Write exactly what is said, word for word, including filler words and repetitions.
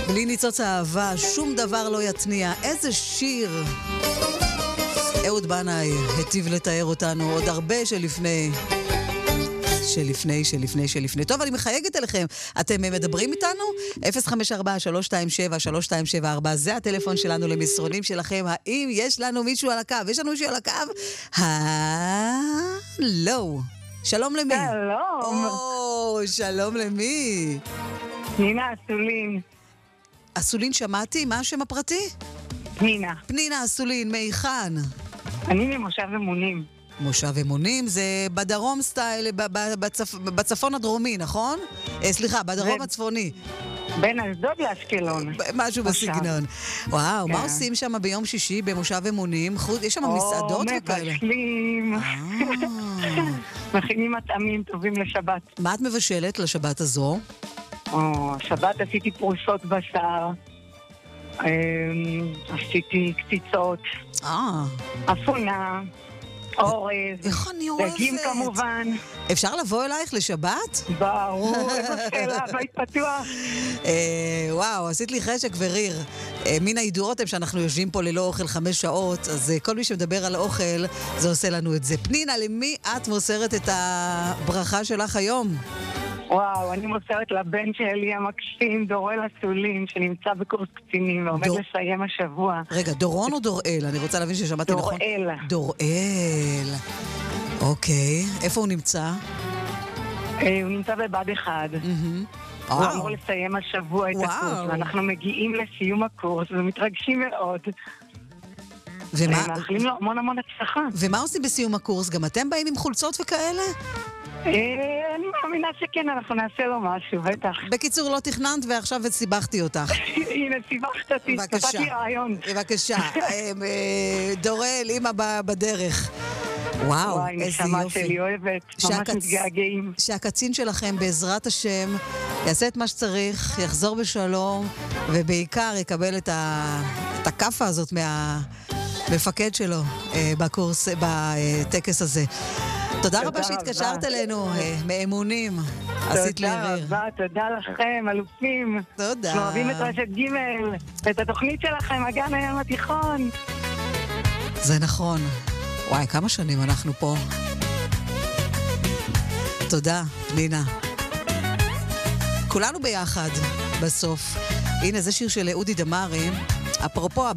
בלי ניצוץ האהבה, שום דבר לא יתניע. איזה שיר. אהוד בנאי היטיב לתאר אותנו עוד הרבה שלפני. שלפני, שלפני, שלפני. טוב, אני מחייגת אליכם. אתם מדברים איתנו? אפס חמש ארבע שלוש שתיים שבע שלוש שתיים שבע ארבע. זה הטלפון שלנו למסרונים שלכם. האם יש לנו מישהו על הקו? יש לנו מישהו על הקו? הלו. שלום למי? שלום. או, שלום למי? פנינה אסולין. אסולין שמעתי? מה השם הפרטי? פנינה. פנינה אסולין, מהיכן? אני ממושב אמונים. מושב אמונים זה בדרום סטייל, בצפ... בצפון הדרומי, נכון? אה, סליחה, בדרום ו... הצפוני. בין אשדוד לאשקלון. משהו מושב. בסגנון. וואו, כן. מה עושים שם ביום שישי במושב אמונים? חוץ, יש שם מסעדות וכאלה. או, מבשלים. מכינים מטעמים טובים לשבת. מה את מבשלת לשבת הזו? או, שבת עשיתי פרוסות בשר. עשיתי קציצות. אה. אפונה. אורז. איך אני אוהבת. דגים כמובן. אפשר לבוא אלייך לשבת? ברור, איזו שאלה, בית פתוח. וואו, עשית לי חשק וריר. מן הידועות הם שאנחנו יושבים פה ללא אוכל חמש שעות, אז כל מי שמדבר על האוכל, זה עושה לנו את זה. פנינה, למי את מוסרת את הברכה שלך היום? וואו, אני מוסרת לבן שלי המקסים, דורל אסולין, שנמצא בקורס קצינים, ועומד דור... לסיים השבוע. רגע, דורון או דוראל? אני רוצה להבין ששמעתי דור נכון. דוראל. דוראל. אוקיי. איפה הוא נמצא? אה, הוא נמצא בבד אחד. Mm-hmm. הוא אמור לסיים השבוע את הקורס, ואנחנו מגיעים לסיום הקורס, ומתרגשים מאוד. ומה? מאחלים לו המון המון הצלחה. ומה עושים בסיום הקורס? גם אתם באים עם חולצות וכאלה? אני מאמינה שכן, אנחנו נעשה לו משהו, בטח. בקיצור, לא תכננת ועכשיו סיבכתי אותך. הנה, סיבכת אותי, נתתי רעיון. בבקשה. דורל, אמא בדרך. וואו, איזה יופי. נשמה שלי אוהבת, ממש מתגעגעים. שהקצין שלכם, בעזרת השם, יעשה את מה שצריך, יחזור בשלום, ובעיקר יקבל את הכאפה הזאת מהמפקד שלו בקורס, בטקס הזה. תודה רבה שהתקשרת אלינו, מאמונים. עשית לי ריר. תודה רבה, תודה לכם, אלופים. תודה. אנחנו אוהבים את רשת ג' ואת התוכנית שלכם, אגן הים התיכון. זה נכון. וואי, כמה שנים אנחנו פה. תודה, פנינה. כולנו ביחד, בסוף. הנה, זה שיר של אודי דמרי. אפרופו,